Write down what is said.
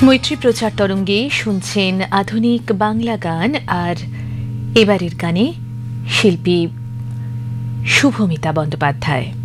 মৈত্রী প্রচার তরঙ্গে শুনছেন আধুনিক বাংলা গান। আর এবারের গানে শিল্পী শুভমিতা বন্দ্যোপাধ্যায়।